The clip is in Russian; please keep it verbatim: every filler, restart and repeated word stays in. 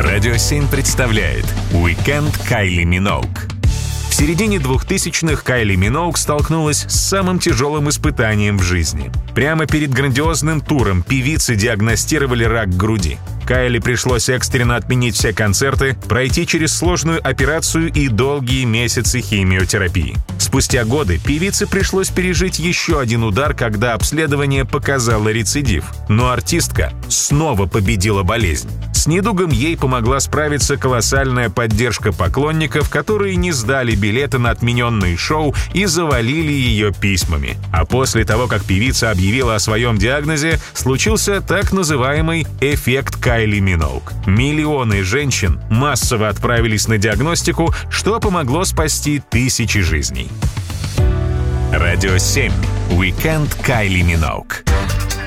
Радио семь представляет «Уикенд Кайли Миноуг». В середине двухтысячных Кайли Миноуг столкнулась с самым тяжелым испытанием в жизни. Прямо перед грандиозным туром певицы диагностировали рак груди. Кайли пришлось экстренно отменить все концерты, пройти через сложную операцию и долгие месяцы химиотерапии. Спустя годы певице пришлось пережить еще один удар, когда обследование показало рецидив. Но артистка снова победила болезнь. С недугом ей помогла справиться колоссальная поддержка поклонников, которые не сдали билеты на отмененные шоу и завалили ее письмами. А после того, как певица объявила о своем диагнозе, случился так называемый эффект Кайли Миноуг. Миллионы женщин массово отправились на диагностику, что помогло спасти тысячи жизней. Радио семь. Уикенд Кайли Миноуг.